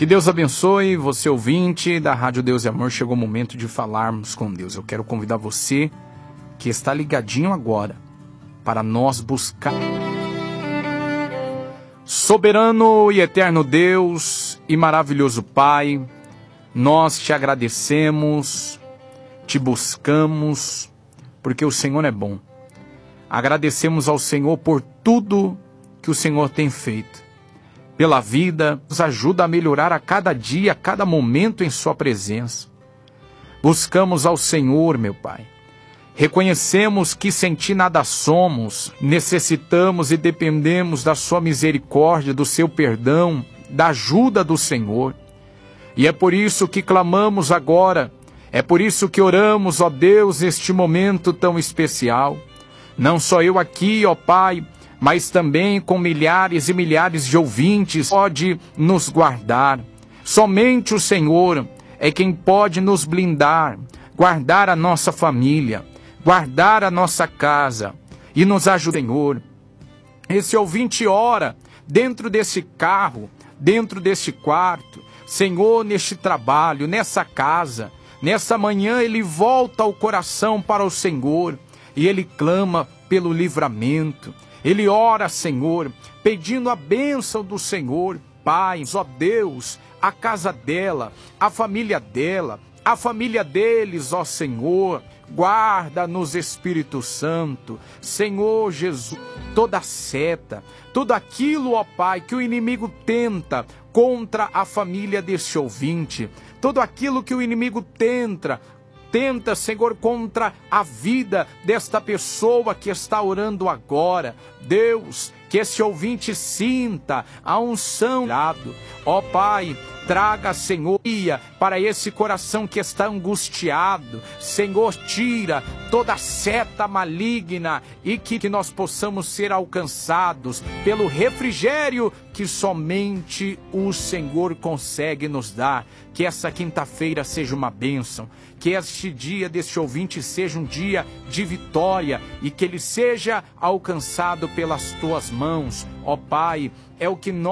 Que Deus abençoe você, ouvinte da Rádio Deus e Amor. Chegou o momento de falarmos com Deus. Eu quero convidar você que está ligadinho agora para nós buscar. Soberano e eterno Deus e maravilhoso Pai, nós te agradecemos, te buscamos, porque o Senhor é bom. Agradecemos ao Senhor por tudo que o Senhor tem feito. Pela vida, nos ajuda a melhorar a cada dia, a cada momento em sua presença. Buscamos ao Senhor, meu Pai. Reconhecemos que sem ti nada somos, necessitamos e dependemos da sua misericórdia, do seu perdão, da ajuda do Senhor. E é por isso que clamamos agora, é por isso que oramos, ó Deus, neste momento tão especial. Não só eu aqui, ó Pai, mas também com milhares e milhares de ouvintes, pode nos guardar. Somente o Senhor é quem pode nos blindar, guardar a nossa família, guardar a nossa casa e nos ajudar, Senhor. Esse ouvinte ora dentro desse carro, dentro deste quarto, Senhor, neste trabalho, nessa casa, nessa manhã ele volta o coração para o Senhor e ele clama pelo livramento. Ele ora, Senhor, pedindo a bênção do Senhor. Pai, ó Deus, a casa dela, a família deles, ó Senhor, guarda-nos, Espírito Santo. Senhor Jesus, toda seta, tudo aquilo, ó Pai, que o inimigo tenta contra a família deste ouvinte, tudo aquilo que o inimigo tenta, Senhor, contra a vida desta pessoa que está orando agora. Deus, que esse ouvinte sinta a unção. Ó Pai, traga, Senhor, para esse coração que está angustiado. Senhor, tira toda seta maligna e que nós possamos ser alcançados pelo refrigério que somente o Senhor consegue nos dar. Que essa quinta-feira seja uma bênção, que este dia deste ouvinte seja um dia de vitória e que ele seja alcançado pelas tuas mãos. Ó Pai, é o que nós